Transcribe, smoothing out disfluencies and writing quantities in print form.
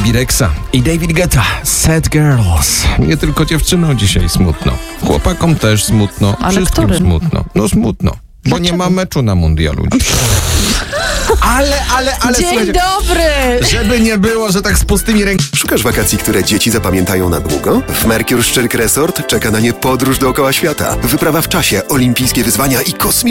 Stevie Rexa i David Guetta, Sad Girls. Nie tylko dziewczynom dzisiaj smutno. Chłopakom też smutno. Ale wszystkim którym? smutno. No smutno. Bo Dlaczego? nie ma meczu na mundialu dzisiaj. Ale Dzień słuchajcie, dobry! żeby nie było, że tak z pustymi rękami. Szukasz wakacji, które dzieci zapamiętają na długo? W Mercure Szczyrk Resort czeka na nie podróż dookoła świata, wyprawa w czasie, olimpijskie wyzwania i kosmiczne